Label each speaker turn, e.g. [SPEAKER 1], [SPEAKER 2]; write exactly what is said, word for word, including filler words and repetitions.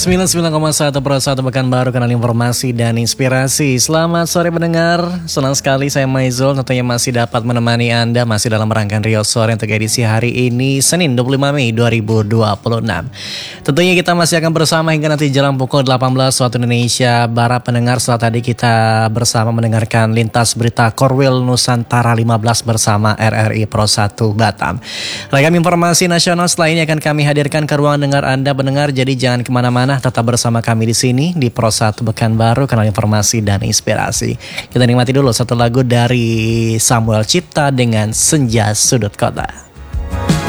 [SPEAKER 1] sembilan puluh sembilan koma satu per satu Pekanbaru, kanal informasi dan inspirasi. Selamat sore pendengar, senang sekali saya Maizul tentunya masih dapat menemani Anda masih dalam rangkaian Rio Sore untuk edisi hari ini Senin dua puluh lima Mei dua ribu dua puluh enam. Tentunya kita masih akan bersama hingga nanti jelang pukul delapan belas waktu Indonesia Barat. Pendengar, setelah tadi kita bersama mendengarkan lintas berita Korwil Nusantara lima belas bersama R R I Pro satu Batam. Ragam informasi nasional setelah ini akan kami hadirkan ke ruang dengar Anda pendengar, jadi jangan kemana-mana. Nah, tetap bersama kami di sini di Pro satu Pekanbaru, kanal informasi dan inspirasi. Kita nikmati dulu satu lagu dari Samuel Cipta dengan Senja Sudut Kota.